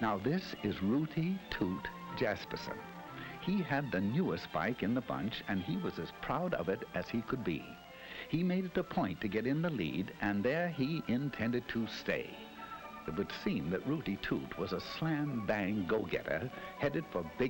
Now this is Rooty Toot Jasperson. He had the newest bike in the bunch, and he was as proud of it as he could be. He made it a point to get in the lead, and there he intended to stay. It would seem that Rooty Toot was a slam-bang go-getter headed for big